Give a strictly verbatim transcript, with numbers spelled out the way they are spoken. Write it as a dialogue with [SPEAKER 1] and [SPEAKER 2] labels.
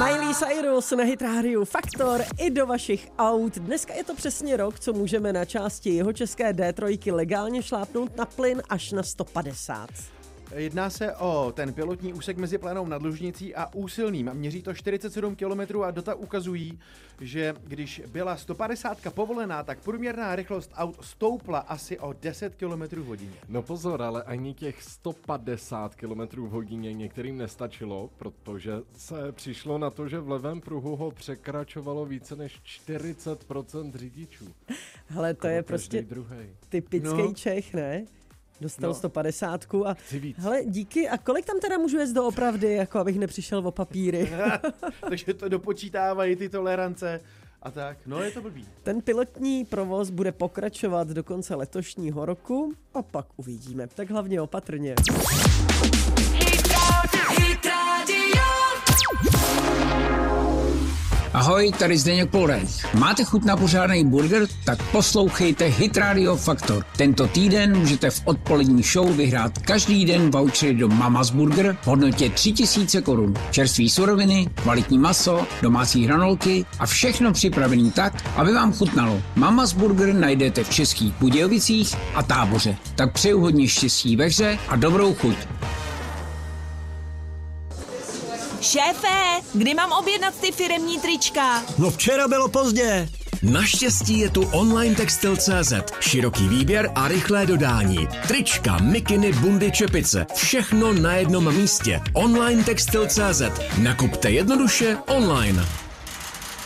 [SPEAKER 1] Miley Cyrus na Hit Radio Faktor i do vašich aut. Dneska je to přesně rok, co můžeme na části jeho české D tři legálně šlápnout na plyn až na sto padesát.
[SPEAKER 2] Jedná se o ten pilotní úsek mezi Planou nad Lužnicí a Úsilným. Měří to čtyřicet sedm kilometrů a data ukazují, že když byla sto padesát povolená, tak průměrná rychlost aut stoupla asi o deset kilometrů v hodině.
[SPEAKER 3] No pozor, ale ani těch sto padesát kilometrů v hodině některým nestačilo, protože se přišlo na to, že v levém pruhu ho překračovalo více než čtyřicet procent řidičů.
[SPEAKER 1] Hele, to
[SPEAKER 3] Kono
[SPEAKER 1] je prostě
[SPEAKER 3] druhej.
[SPEAKER 1] typický no. Čech, ne? Dostal no. sto padesát a hele, díky. A kolik tam teda můžu jet doopravdy, jako abych nepřišel o papíry?
[SPEAKER 2] Takže to dopočítávají ty tolerance a tak. No, je to blbý.
[SPEAKER 1] Ten pilotní provoz bude pokračovat do konce letošního roku a pak uvidíme. Tak hlavně opatrně.
[SPEAKER 4] Ahoj, tady Zdeněk Polrejch. Máte chuť na pořádný burger? Tak poslouchejte Hit Radio Faktor. Tento týden můžete v odpolední show vyhrát každý den vouchery do Mama's Burger v hodnotě tři tisíce korun. Čerství suroviny, kvalitní maso, domácí hranolky a všechno připravený tak, aby vám chutnalo. Mama's Burger najdete v Českých Budějovicích a Táboře. Tak přeju hodně štěstí ve hře a dobrou chuť.
[SPEAKER 5] Šéfe, kdy mám objednat ty firemní trička?
[SPEAKER 6] No včera bylo pozdě.
[SPEAKER 7] Naštěstí je tu online textil tečka cé zet. Široký výběr a rychlé dodání. Trička, mikiny, bundy, čepice. Všechno na jednom místě. online textil tečka cé zet. Nakupte jednoduše online.